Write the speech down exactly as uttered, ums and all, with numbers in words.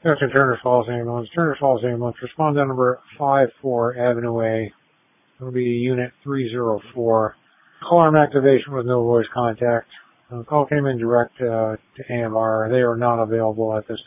After Turner Falls Ambulance. Turner Falls Ambulance. Respond to number five four Avenue A. It'll be Unit three oh four. Alarm activation with no voice contact. The call came in direct uh, to A M R. They are not available at this